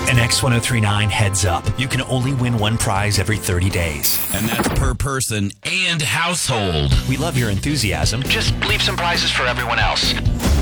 An X1039 Heads Up. You can only win one prize every 30 days. And that's per person and household. We love your enthusiasm. Just leave some prizes for everyone else.